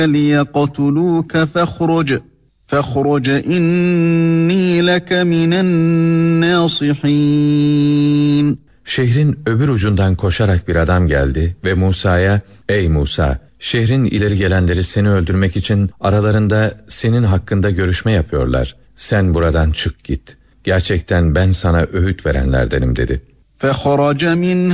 لِيَقْتُلُوكَ فَاخْرُجْ إِنِّي لَكَ مِنَ النَّاصِحِينَ. Şehrin öbür ucundan koşarak bir adam geldi ve Musa'ya, "Ey Musa, şehrin ileri gelenleri seni öldürmek için aralarında senin hakkında görüşme yapıyorlar. Sen buradan çık git. Gerçekten ben sana öğüt verenlerdenim," dedi. فَخَرَجَ مِنْهَا